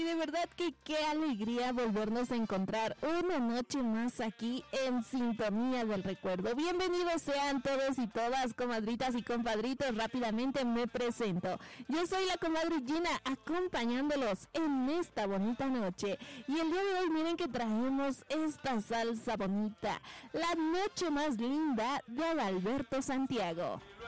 de verdad que qué alegría volvernos a encontrar una noche más aquí en Sintonía del Recuerdo. Bienvenidos sean todos y todas, comadritas y compadritos. Rápidamente me presento. Yo soy la comadre Gina, acompañándolos en esta bonita noche. Y el día de hoy miren que traemos esta salsa bonita, La Noche Más Linda de Adalberto Santiago.